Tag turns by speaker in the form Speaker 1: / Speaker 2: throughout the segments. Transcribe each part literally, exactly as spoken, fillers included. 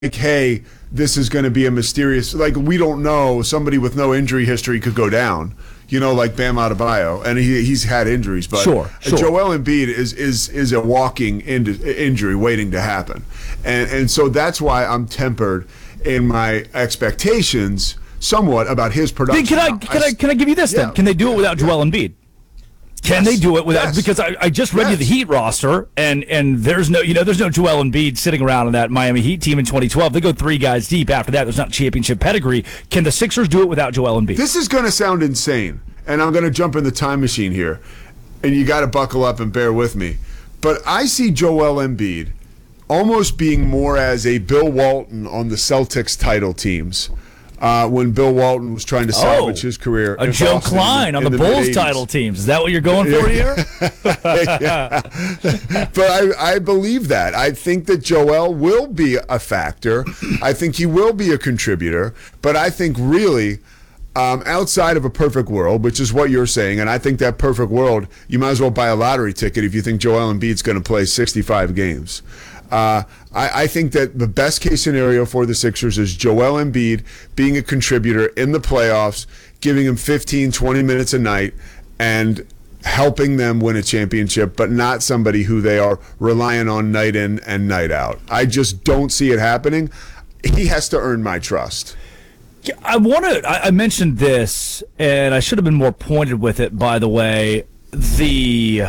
Speaker 1: like, hey, this is going to be a mysterious, like, we don't know, somebody with no injury history could go down, you know, like Bam Adebayo, and he he's had injuries, but
Speaker 2: sure, sure.
Speaker 1: Joel Embiid is is is a walking in, injury waiting to happen, and and so that's why I'm tempered in my expectations somewhat about his production.
Speaker 2: Can I can I, I can I give you this yeah. then? Can they do it without yeah. Joel Embiid? Can yes. they do it without? Yes. Because I, I just read yes. you the Heat roster, and and there's no you know there's no Joel Embiid sitting around on that Miami Heat team in twenty twelve. They go three guys deep. After that, there's not championship pedigree. Can the Sixers do it without Joel Embiid?
Speaker 1: This is going to sound insane, and I'm going to jump in the time machine here, and you got to buckle up and bear with me. But I see Joel Embiid almost being more as a Bill Walton on the Celtics title teams. Uh, when Bill Walton was trying to salvage
Speaker 2: oh,
Speaker 1: his career.
Speaker 2: A Joe Boston Klein on the, the Bulls mid-eighties. Title teams. Is that what you're going for here?
Speaker 1: Yeah. But I, I believe that. I think that Joel will be a factor. I think he will be a contributor. But I think really, um, outside of a perfect world, which is what you're saying, and I think that perfect world, you might as well buy a lottery ticket if you think Joel Embiid's going to play sixty-five games. Uh, I, I think that the best case scenario for the Sixers is Joel Embiid being a contributor in the playoffs, giving him fifteen, twenty minutes a night, and helping them win a championship, but not somebody who they are relying on night in and night out. I just don't see it happening. He has to earn my trust.
Speaker 2: I want to. I mentioned this, and I should have been more pointed with it, by the way. The.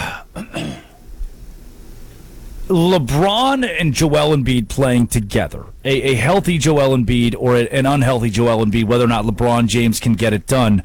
Speaker 2: LeBron and Joel Embiid playing together, a, a healthy Joel Embiid or an unhealthy Joel Embiid, whether or not LeBron James can get it done.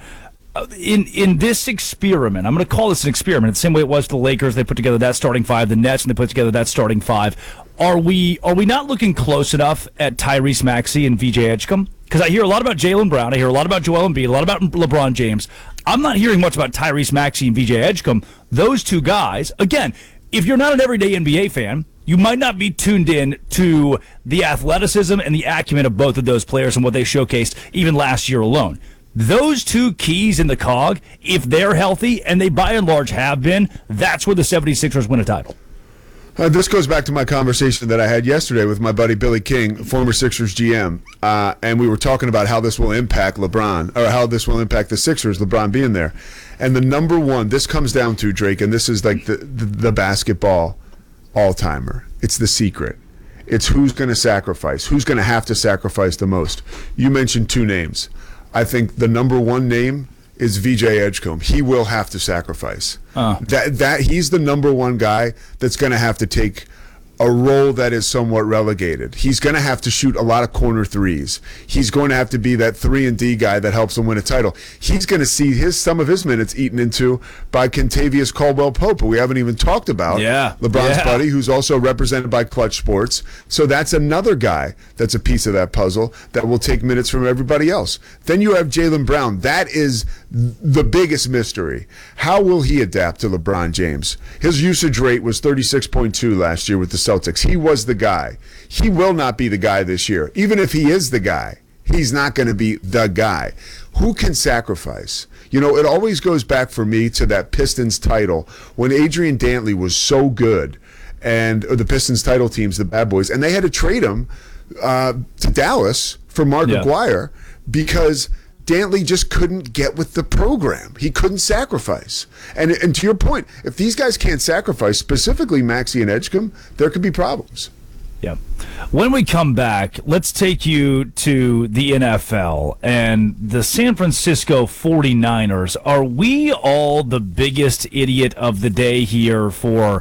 Speaker 2: In in this experiment, I'm going to call this an experiment, the same way it was for the Lakers. They put together that starting five, the Nets, and they put together that starting five. Are we are we not looking close enough at Tyrese Maxey and V J Edgecombe? Because I hear a lot about Jaylen Brown, I hear a lot about Joel Embiid, a lot about LeBron James. I'm not hearing much about Tyrese Maxey and V J Edgecombe. Those two guys, again, if you're not an everyday N B A fan, you might not be tuned in to the athleticism and the acumen of both of those players and what they showcased even last year alone. Those two keys in the cog, if they're healthy, and they by and large have been, that's where the seventy-sixers win a title.
Speaker 1: Uh, this goes back to my conversation that I had yesterday with my buddy Billy King, former Sixers G M, uh, and we were talking about how this will impact LeBron, or how this will impact the Sixers, LeBron being there. And the number one, this comes down to, Drake, and this is like the, the, the basketball all-timer. It's the secret. It's who's going to sacrifice, who's going to have to sacrifice the most. You mentioned two names. I think the number one name is V J Edgecombe. He will have to sacrifice. Uh. That that he's the number one guy that's going to have to take a role that is somewhat relegated. He's going to have to shoot a lot of corner threes. He's going to have to be that three and D guy that helps him win a title. He's going to see his some of his minutes eaten into by Kentavious Caldwell-Pope, who we haven't even talked about.
Speaker 2: Yeah.
Speaker 1: LeBron's
Speaker 2: yeah.
Speaker 1: buddy, who's also represented by Clutch Sports. So that's another guy that's a piece of that puzzle that will take minutes from everybody else. Then you have Jaylen Brown. That is the biggest mystery. How will he adapt to LeBron James? His usage rate was thirty-six point two last year with the Celtics. He was the guy. He will not be the guy this year. Even if he is the guy, he's not going to be the guy. Who can sacrifice? You know, it always goes back for me to that Pistons title when Adrian Dantley was so good, and or the Pistons title teams, the bad boys, and they had to trade him uh, to Dallas for Mark
Speaker 2: yeah.
Speaker 1: Aguirre because Dantley just couldn't get with the program. He couldn't sacrifice. And and to your point, if these guys can't sacrifice, specifically Maxey and Edgecombe, there could be problems.
Speaker 2: Yeah. When we come back, let's take you to the N F L and the San Francisco forty-niners. Are we all the biggest idiot of the day here for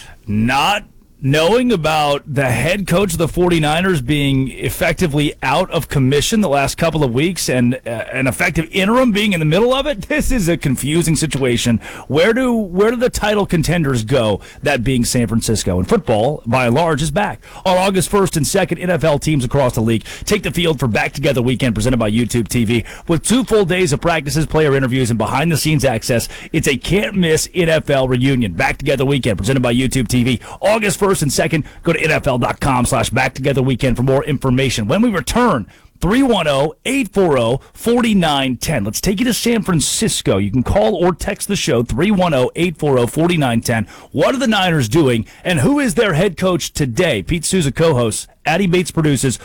Speaker 2: not knowing about the head coach of the forty-niners being effectively out of commission the last couple of weeks and uh, an effective interim being in the middle of it? This is a confusing situation. Where do where do the title contenders go, that being San Francisco? And football, by and large, is back. On August first and second, N F L teams across the league take the field for Back Together Weekend presented by YouTube T V. With two full days of practices, player interviews, and behind-the-scenes access, it's a can't-miss N F L reunion. Back Together Weekend presented by YouTube T V. August first and second, go to N F L dot com slash Back Together Weekend for more information. When we return, three one zero, eight four zero, four nine one zero. Let's take you to San Francisco. You can call or text the show, three one zero, eight four zero, four nine one zero. What are the Niners doing, and who is their head coach today? Pete Souza co-hosts, Addy Bates produces.